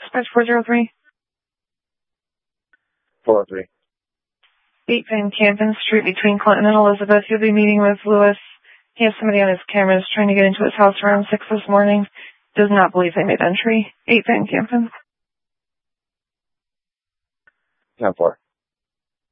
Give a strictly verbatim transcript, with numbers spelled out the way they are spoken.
Dispatch four zero three. four oh three. eight Van Campen Street between Clinton and Elizabeth. You'll be meeting with Lewis. He has somebody on his cameras trying to get into his house around six this morning. Does not believe they made entry. eight Van Campen. ten four.